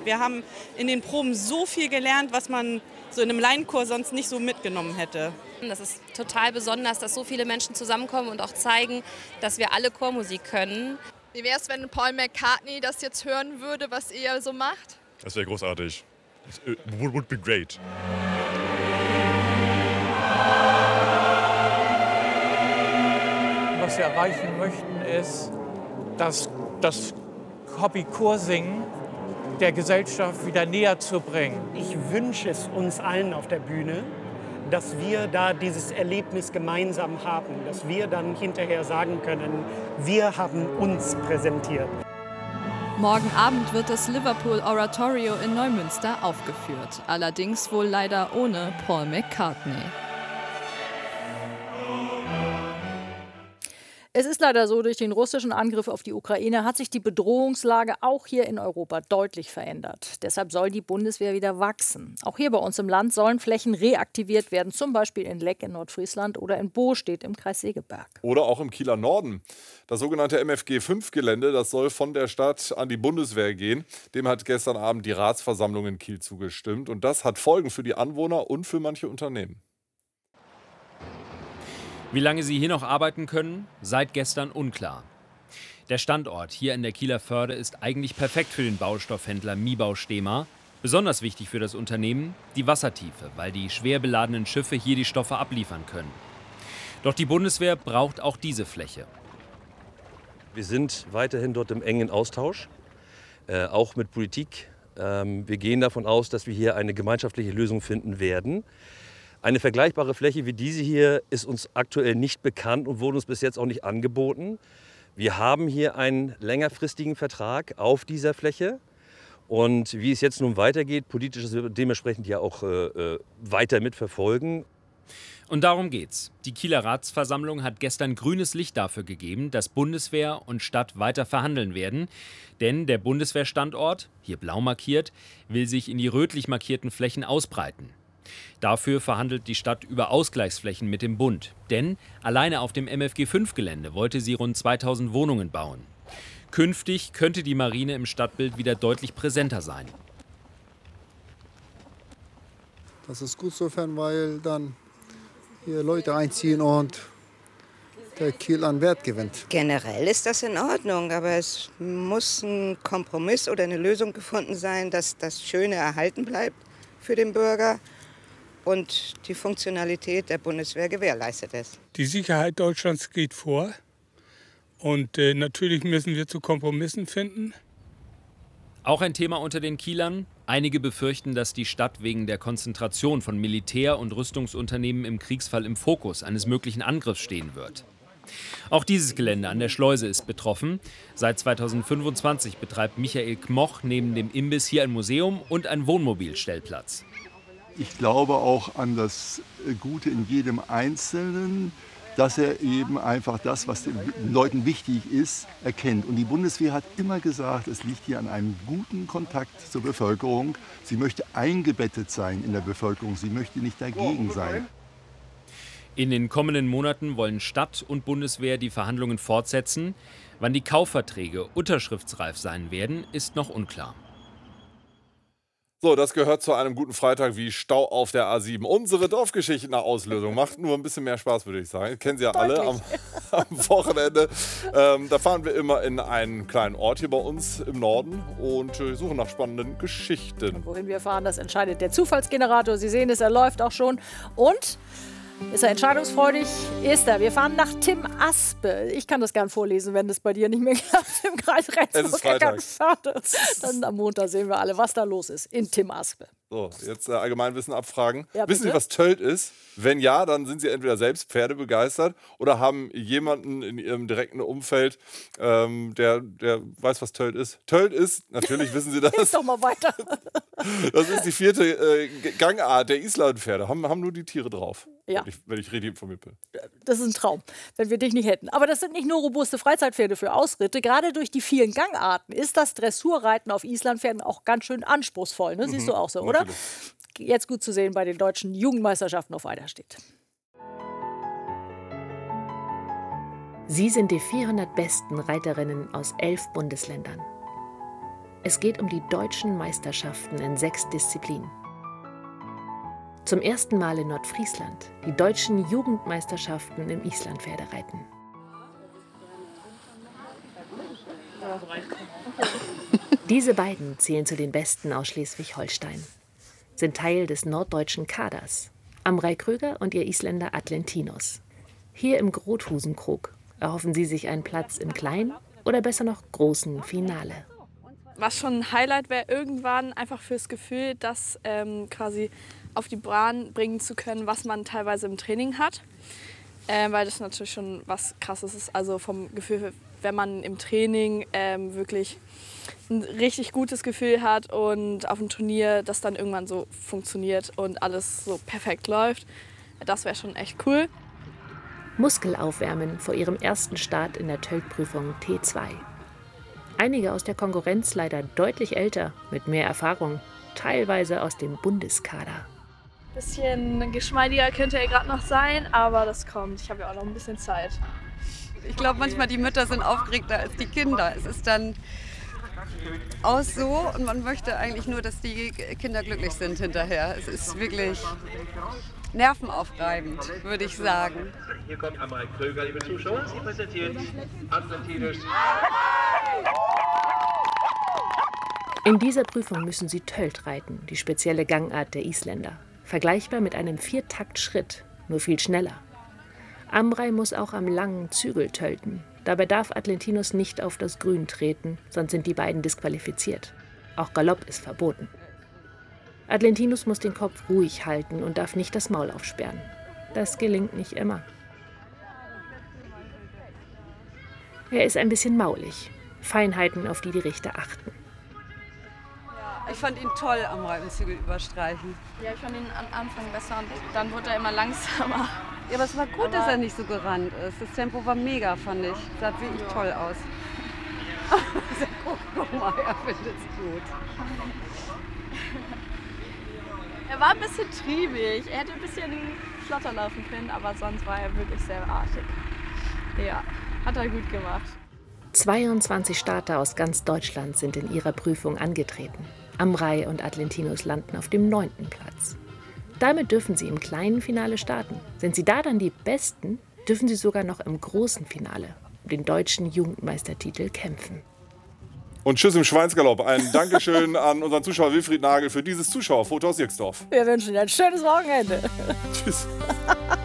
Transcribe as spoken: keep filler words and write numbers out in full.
Wir haben in den Proben so viel gelernt, was man so in einem Laienchor sonst nicht so mitgenommen hätte. Das ist total besonders, dass so viele Menschen zusammenkommen und auch zeigen, dass wir alle Chormusik können. Wie wäre es, wenn Paul McCartney das jetzt hören würde, was ihr so macht? Das wäre großartig. It would be great. Was wir erreichen möchten, ist, dass das Hobby Chorsingen der Gesellschaft wieder näher zu bringen. Ich wünsche es uns allen auf der Bühne, dass wir da dieses Erlebnis gemeinsam haben, dass wir dann hinterher sagen können, wir haben uns präsentiert. Morgen Abend wird das Liverpool Oratorio in Neumünster aufgeführt, allerdings wohl leider ohne Paul McCartney. Es ist leider so, durch den russischen Angriff auf die Ukraine hat sich die Bedrohungslage auch hier in Europa deutlich verändert. Deshalb soll die Bundeswehr wieder wachsen. Auch hier bei uns im Land sollen Flächen reaktiviert werden, zum Beispiel in Leck in Nordfriesland oder in Bostedt im Kreis Segeberg. Oder auch im Kieler Norden. Das sogenannte M F G fünf Gelände, das soll von der Stadt an die Bundeswehr gehen. Dem hat gestern Abend die Ratsversammlung in Kiel zugestimmt. Und das hat Folgen für die Anwohner und für manche Unternehmen. Wie lange sie hier noch arbeiten können, seit gestern unklar. Der Standort hier in der Kieler Förde ist eigentlich perfekt für den Baustoffhändler Mibau Stehma. Besonders wichtig für das Unternehmen die Wassertiefe, weil die schwer beladenen Schiffe hier die Stoffe abliefern können. Doch die Bundeswehr braucht auch diese Fläche. Wir sind weiterhin dort im engen Austausch, äh, auch mit Politik. Ähm, wir gehen davon aus, dass wir hier eine gemeinschaftliche Lösung finden werden. Eine vergleichbare Fläche wie diese hier ist uns aktuell nicht bekannt und wurde uns bis jetzt auch nicht angeboten. Wir haben hier einen längerfristigen Vertrag auf dieser Fläche. Und wie es jetzt nun weitergeht, politisch ist wir dementsprechend ja auch äh, weiter mitverfolgen. Und darum geht's. Die Kieler Ratsversammlung hat gestern grünes Licht dafür gegeben, dass Bundeswehr und Stadt weiter verhandeln werden. Denn der Bundeswehrstandort, hier blau markiert, will sich in die rötlich markierten Flächen ausbreiten. Dafür verhandelt die Stadt über Ausgleichsflächen mit dem Bund. Denn alleine auf dem M F G fünf Gelände wollte sie rund zweitausend Wohnungen bauen. Künftig könnte die Marine im Stadtbild wieder deutlich präsenter sein. Das ist gut sofern, weil dann hier Leute einziehen und der Kiel an Wert gewinnt. Generell ist das in Ordnung, aber es muss ein Kompromiss oder eine Lösung gefunden sein, dass das Schöne erhalten bleibt für den Bürger und die Funktionalität der Bundeswehr gewährleistet ist. Die Sicherheit Deutschlands geht vor und äh, natürlich müssen wir zu Kompromissen finden. Auch ein Thema unter den Kielern. Einige befürchten, dass die Stadt wegen der Konzentration von Militär- und Rüstungsunternehmen im Kriegsfall im Fokus eines möglichen Angriffs stehen wird. Auch dieses Gelände an der Schleuse ist betroffen. Seit zweitausendfünfundzwanzig betreibt Michael Kmoch neben dem Imbiss hier ein Museum und einen Wohnmobilstellplatz. Ich glaube auch an das Gute in jedem Einzelnen, dass er eben einfach das, was den Leuten wichtig ist, erkennt. Und die Bundeswehr hat immer gesagt, es liegt hier an einem guten Kontakt zur Bevölkerung. Sie möchte eingebettet sein in der Bevölkerung, sie möchte nicht dagegen sein. In den kommenden Monaten wollen Stadt und Bundeswehr die Verhandlungen fortsetzen. Wann die Kaufverträge unterschriftsreif sein werden, ist noch unklar. So, das gehört zu einem guten Freitag wie Stau auf der A sieben. Unsere Dorfgeschichten nach Auslösung. Macht nur ein bisschen mehr Spaß, würde ich sagen. Kennen Sie ja alle am, am Wochenende. Ähm, da fahren wir immer in einen kleinen Ort hier bei uns im Norden und äh, suchen nach spannenden Geschichten. Und wohin wir fahren, das entscheidet der Zufallsgenerator. Sie sehen es, er läuft auch schon. Und ist er entscheidungsfreudig? Ist er. Wir fahren nach Tim Aspe. Ich kann das gern vorlesen, wenn das bei dir nicht mehr klappt. Im Kreis Rendsburg-Eckernförde. Dann am Montag sehen wir alle, was da los ist in Tim Aspe. So, jetzt äh, Allgemeinwissen abfragen. Ja, Wissen Sie, was Tölt ist? Wenn ja, dann sind Sie entweder selbst Pferdebegeistert oder haben jemanden in Ihrem direkten Umfeld, ähm, der, der weiß, was Tölt ist. Tölt ist, natürlich wissen Sie das. Ist doch mal weiter. Das ist die vierte äh, Gangart der Islandpferde. Haben, haben nur die Tiere drauf. Ja. Wenn ich, wenn ich richtig informiert bin. Das ist ein Traum, wenn wir dich nicht hätten. Aber das sind nicht nur robuste Freizeitpferde für Ausritte. Gerade durch die vielen Gangarten ist das Dressurreiten auf Islandpferden auch ganz schön anspruchsvoll. Ne? Siehst Mhm, du auch so, oder? natürlich. Jetzt gut zu sehen bei den deutschen Jugendmeisterschaften auf Eiderstedt. Sie sind die vierhundert besten Reiterinnen aus elf Bundesländern. Es geht um die deutschen Meisterschaften in sechs Disziplinen. Zum ersten Mal in Nordfriesland die deutschen Jugendmeisterschaften im Islandpferdereiten. Diese beiden zählen zu den Besten aus Schleswig-Holstein, sind Teil des norddeutschen Kaders. Amrei Kröger und ihr Isländer Atlentinus. Hier im Grothusenkrog erhoffen sie sich einen Platz im kleinen oder besser noch großen Finale. Was schon ein Highlight wäre, irgendwann einfach fürs Gefühl, das ähm, quasi auf die Bahn bringen zu können, was man teilweise im Training hat. Äh, weil das natürlich schon was Krasses ist. Also vom Gefühl, wenn man im Training ähm, wirklich ein richtig gutes Gefühl hat und auf dem Turnier das dann irgendwann so funktioniert und alles so perfekt läuft. Das wäre schon echt cool. Muskelaufwärmen vor ihrem ersten Start in der Töltprüfung T zwei. Einige aus der Konkurrenz leider deutlich älter, mit mehr Erfahrung, teilweise aus dem Bundeskader. Bisschen geschmeidiger könnte er gerade noch sein, aber das kommt. Ich habe ja auch noch ein bisschen Zeit. Ich glaube, manchmal die Mütter sind aufgeregter als die Kinder. Es ist dann aus so und man möchte eigentlich nur, dass die Kinder glücklich sind hinterher. Es ist wirklich nervenaufreibend, würde ich sagen. Hier kommt Amrei Kröger, liebe Zuschauer. Sie präsentiert Atlentinus. In dieser Prüfung müssen sie Tölt reiten, die spezielle Gangart der Isländer. Vergleichbar mit einem Viertakt-Schritt, nur viel schneller. Amrei muss auch am langen Zügel tölten. Dabei darf Atlentinus nicht auf das Grün treten, sonst sind die beiden disqualifiziert. Auch Galopp ist verboten. Atlentinus muss den Kopf ruhig halten und darf nicht das Maul aufsperren. Das gelingt nicht immer. Er ist ein bisschen maulig. Feinheiten, auf die die Richter achten. Ich fand ihn toll am Reitenzügel überstreichen. Ja, ich fand ihn am Anfang besser und dann wurde er immer langsamer. Ja, aber es war gut, aber dass er nicht so gerannt ist. Das Tempo war mega, fand ich. Sah wirklich ja. toll aus. guck, guck mal, er findet es gut. Er war ein bisschen triebig. Er hätte ein bisschen flotter laufen können, aber sonst war er wirklich sehr artig. Ja, hat er gut gemacht. zweiundzwanzig Starter aus ganz Deutschland sind in ihrer Prüfung angetreten. Amrei und Atlentinus landen auf dem neunten Platz. Damit dürfen sie im kleinen Finale starten. Sind sie da dann die Besten, dürfen sie sogar noch im großen Finale um den deutschen Jugendmeistertitel kämpfen. Und tschüss im Schweinsgalopp. Ein Dankeschön an unseren Zuschauer Wilfried Nagel für dieses Zuschauerfoto aus Dirksdorf. Wir wünschen Ihnen ein schönes Wochenende. Tschüss.